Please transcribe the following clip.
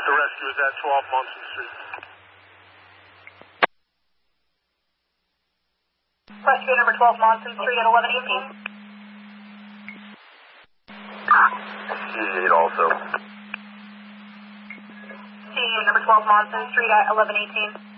The rescue is at 12 Monson Street. Rescue number 12 Monson Street at 11:18. C8 also. C number 12 Monson Street at 11:18.